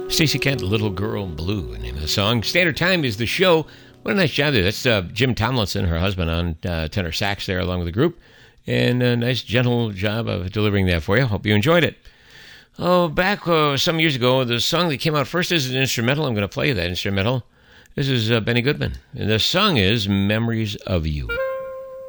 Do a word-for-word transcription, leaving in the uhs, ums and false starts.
Stacey Kent, Little Girl Blue, the name of the song. Standard Time is the show. What a nice job there. That's uh, Jim Tomlinson, her husband, on uh, tenor sax there along with the group. And a nice, gentle job of delivering that for you. Hope you enjoyed it. Oh, back uh, some years ago, the song that came out first is an instrumental. I'm going to play that instrumental. This is uh, Benny Goodman. And the song is Memories of You.